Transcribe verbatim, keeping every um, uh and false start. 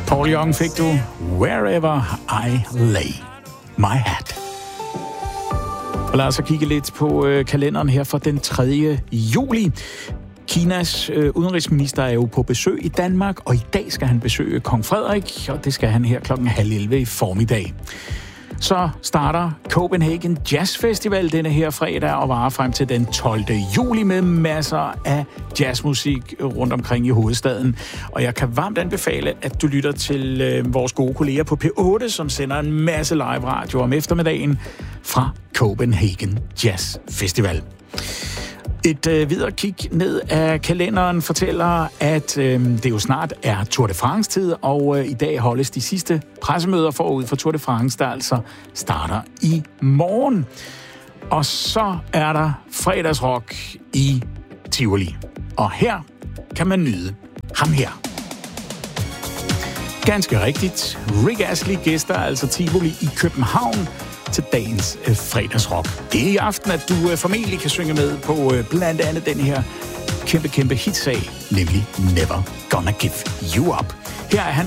Paul Young fik du Wherever I Lay My Hat. Og lad os så kigge lidt på øh, kalenderen her for den tredje juli. Kinas øh, udenrigsminister er jo på besøg i Danmark, og i dag skal han besøge kong Frederik, og det skal han her klokken halv elleve i formiddag. Så starter Copenhagen Jazz Festival denne her fredag og varer frem til den tolvte juli med masser af jazzmusik rundt omkring i hovedstaden. Og jeg kan varmt anbefale, at du lytter til øh, vores gode kolleger på P otte, som sender en masse live radio om eftermiddagen fra Copenhagen Jazz Festival. Et øh, videre kig ned af kalenderen fortæller, at øh, det jo snart er Tour de France-tid, og øh, i dag holdes de sidste pressemøder forud for Tour de France, der altså starter i morgen. Og så er der fredagsrock i Tivoli. Og her kan man nyde ham her. Ganske rigtigt. Rick Astley gæster altså Tivoli i København til dagens øh, fredagsrock. Det er i aften, at du øh, formentlig kan synge med på øh, blandt andet den her kæmpe, kæmpe hitsag, nemlig Never Gonna Give You Up. Her er han